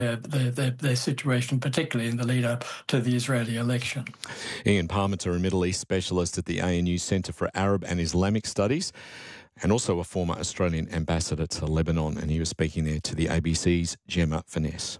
their situation, particularly in the lead-up to the Israeli election. Ian Parmenter, a Middle East specialist at the ANU Centre for Arab and Islamic Studies, and also a former Australian ambassador to Lebanon, and he was speaking there to the ABC's Gemma Finesse.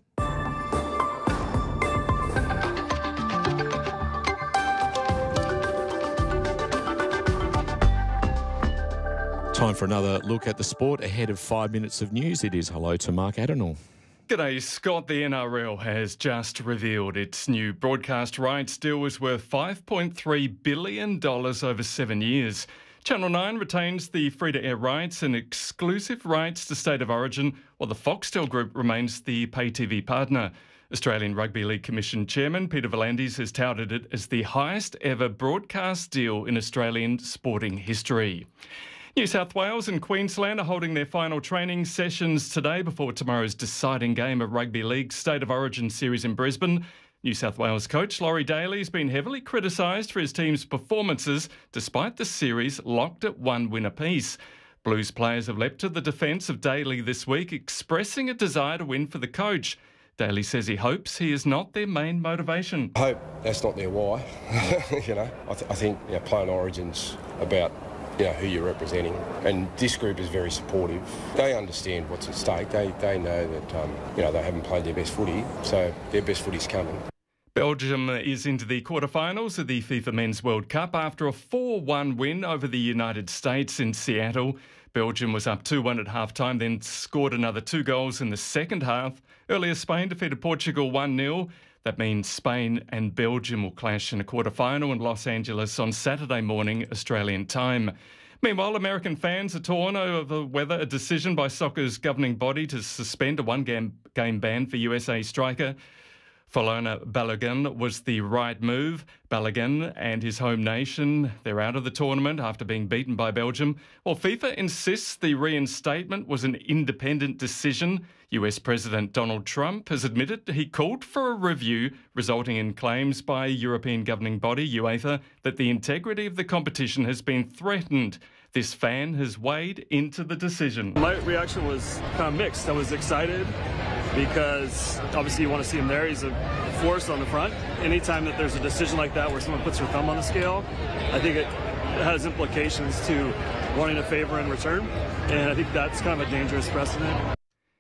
Time for another look at the sport ahead of 5 minutes of news. It is hello to Mark Adenall. G'day, Scott. The NRL has just revealed its new broadcast rights deal was worth $5.3 billion over 7 years. Channel 9 retains the free-to-air rights and exclusive rights to State of Origin, while the Foxtel Group remains the pay TV partner. Australian Rugby League Commission Chairman Peter V'landys has touted it as the highest ever broadcast deal in Australian sporting history. New South Wales and Queensland are holding their final training sessions today before tomorrow's deciding game of Rugby League's State of Origin series in Brisbane. New South Wales coach Laurie Daley has been heavily criticised for his team's performances despite the series locked at 1 win apiece. Blues players have leapt to the defence of Daley this week, expressing a desire to win for the coach. Daley says he hopes he is not their main motivation. I hope that's not their why. I think playing Origin's about who you're representing, and this group is very supportive. They understand what's at stake. They know that they haven't played their best footy, so their best footy's coming. Belgium is into the quarterfinals of the FIFA Men's World Cup after a 4-1 win over the United States in Seattle. Belgium was up 2-1 at half-time, then scored another 2 goals in the second half. Earlier, Spain defeated Portugal 1-0. That means Spain and Belgium will clash in a quarter-final in Los Angeles on Saturday morning, Australian time. Meanwhile, American fans are torn over whether a decision by soccer's governing body to suspend a one-game ban for USA striker Falona Balogun was the right move. Balogun and his home nation, they're out of the tournament after being beaten by Belgium. While FIFA insists the reinstatement was an independent decision, US President Donald Trump has admitted he called for a review, resulting in claims by European governing body, UEFA, that the integrity of the competition has been threatened. This fan has weighed into the decision. My reaction was kind of mixed. I was excited because obviously you want to see him there. He's a force on the front. Anytime that there's a decision like that where someone puts their thumb on the scale, I think it has implications to wanting a favor in return. And I think that's kind of a dangerous precedent.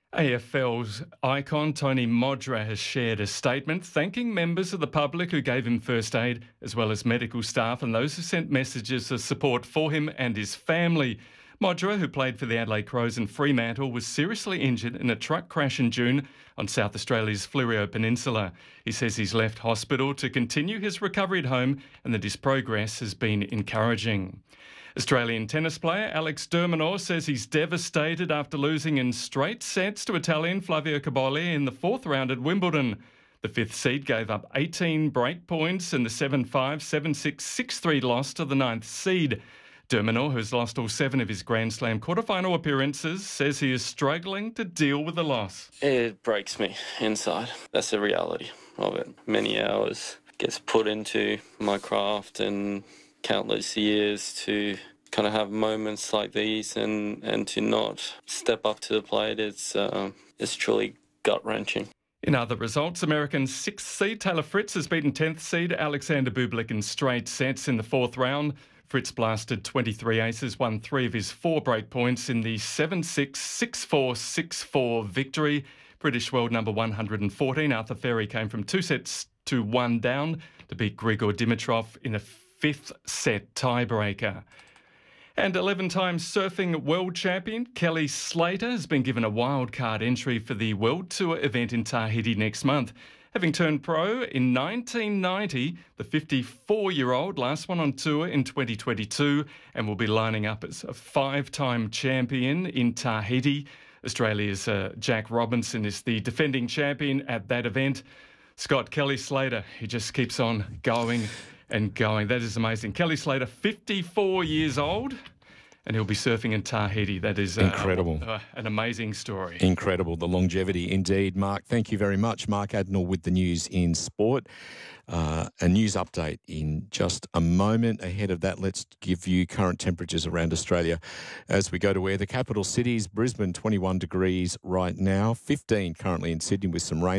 AFL's icon Tony Modra has shared a statement thanking members of the public who gave him first aid, as well as medical staff and those who sent messages of support for him and his family. Modra, who played for the Adelaide Crows and Fremantle, was seriously injured in a truck crash in June on South Australia's Fleurieu Peninsula. He says he's left hospital to continue his recovery at home and that his progress has been encouraging. Australian tennis player Alex de Minaur says he's devastated after losing in straight sets to Italian Flavio Cobolli in the fourth round at Wimbledon. The fifth seed gave up 18 break points in the 7-5, 7-6, 6-3 loss to the ninth seed. De Minaur, who's lost all 7 of his Grand Slam quarterfinal appearances, says he is struggling to deal with the loss. It breaks me inside. That's the reality of it. Many hours gets put into my craft and countless years to kind of have moments like these and to not step up to the plate. It's truly gut-wrenching. In other results, American 6th seed Taylor Fritz has beaten 10th seed Alexander Bublik in straight sets in the fourth round. Fritz blasted 23 aces, won 3 of his 4 break points in the 7-6, 6-4, 6-4 victory. British world number 114 Arthur Ferry came from 2 sets to 1 down to beat Grigor Dimitrov in a 5th set tiebreaker. And 11-time surfing world champion Kelly Slater has been given a wildcard entry for the World Tour event in Tahiti next month. Having turned pro in 1990, the 54-year-old last one on tour in 2022 and will be lining up as a 5-time champion in Tahiti. Australia's Jack Robinson is the defending champion at that event. Scott, Kelly Slater, he just keeps on going and going. That is amazing. Kelly Slater, 54 years old, and he'll be surfing in Tahiti. That is incredible. An amazing story. Incredible, the longevity indeed. Mark, thank you very much. Mark Adenall with the news in sport. A news update in just a moment. Ahead of that, let's give you current temperatures around Australia as we go to where the capital cities. Brisbane, 21 degrees right now, 15 currently in Sydney with some rain.